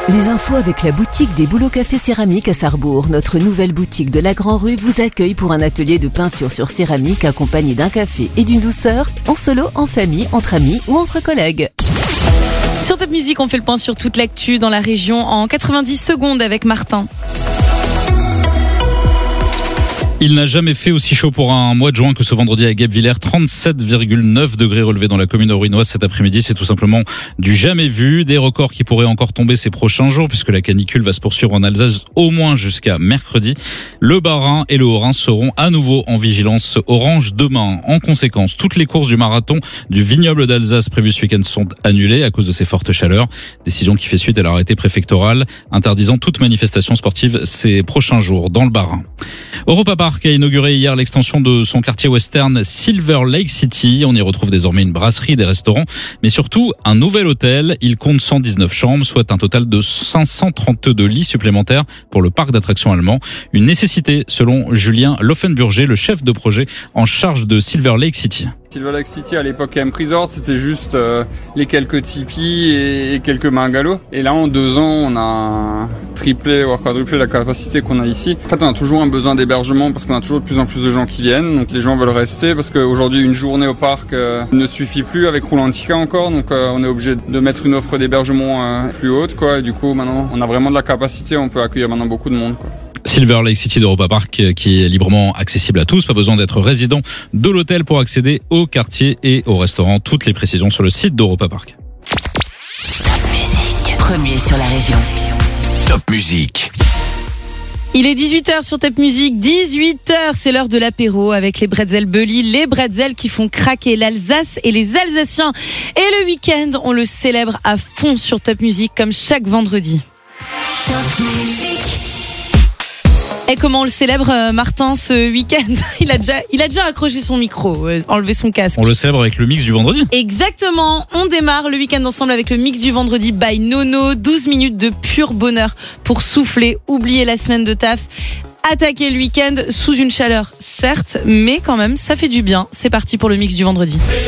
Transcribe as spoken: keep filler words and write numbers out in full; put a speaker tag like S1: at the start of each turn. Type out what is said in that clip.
S1: Les infos avec la boutique des Bouleaux Café Céramique à Sarrebourg. Notre nouvelle boutique de la Grand-Rue vous accueille pour un atelier de peinture sur céramique accompagné d'un café et d'une douceur, en solo, en famille, entre amis ou entre collègues.
S2: Sur Top Music, on fait le point sur toute l'actu dans la région en quatre-vingt-dix secondes avec Martin.
S3: Il n'a jamais fait aussi chaud pour un mois de juin que ce vendredi à Guebwiller. trente-sept virgule neuf degrés relevés dans la commune rouinoise cet après-midi. C'est tout simplement du jamais vu. Des records qui pourraient encore tomber ces prochains jours puisque la canicule va se poursuivre en Alsace au moins jusqu'à mercredi. Le Bas-Rhin et le Haut-Rhin seront à nouveau en vigilance orange demain. En conséquence, toutes les courses du marathon du vignoble d'Alsace prévues ce week-end sont annulées à cause de ces fortes chaleurs. Décision qui fait suite à l'arrêté préfectoral interdisant toute manifestation sportive ces prochains jours dans le Bas-Rhin. Europa Park a inauguré hier l'extension de son quartier western Silver Lake City. On y retrouve désormais une brasserie, des restaurants, mais surtout un nouvel hôtel. Il compte cent dix-neuf chambres, soit un total de cinq cent trente-deux lits supplémentaires pour le parc d'attractions allemand. Une nécessité selon Julien Loffenburger, le chef de projet en charge de Silver Lake City.
S4: Silver Lake City à l'époque Camp Resort, c'était juste euh, les quelques tipis et, et quelques bungalows. Et là en deux ans on a triplé voire quadruplé la capacité qu'on a ici. En fait on a toujours un besoin d'hébergement parce qu'on a toujours de plus en plus de gens qui viennent. Donc les gens veulent rester parce qu'aujourd'hui une journée au parc euh, ne suffit plus avec Roulantica encore. Donc euh, on est obligé de mettre une offre d'hébergement euh, plus haute quoi. Et du coup maintenant on a vraiment de la capacité, on peut accueillir maintenant beaucoup de monde quoi.
S3: Silver Lake City d'Europa Park qui est librement accessible à tous. Pas besoin d'être résident de l'hôtel pour accéder au quartier et au restaurant. Toutes les précisions sur le site d'Europa Park.
S1: Top Music, premier sur la région.
S5: Top Music.
S2: Il est dix-huit heures sur Top Music, dix-huit heures, c'est l'heure de l'apéro avec les bretzels Bully, les bretzels qui font craquer l'Alsace et les Alsaciens. Et le week-end, on le célèbre à fond sur Top Music comme chaque vendredi. Top Music. Et comment on le célèbre, Martin, ce week-end ? Il a déjà, il a déjà accroché son micro, euh, enlevé son casque.
S3: On le célèbre avec le mix du vendredi.
S2: Exactement. On démarre le week-end ensemble avec le mix du vendredi by Nono. douze minutes de pur bonheur pour souffler, oublier la semaine de taf, attaquer le week-end sous une chaleur, certes, mais quand même, ça fait du bien. C'est parti pour le mix du vendredi.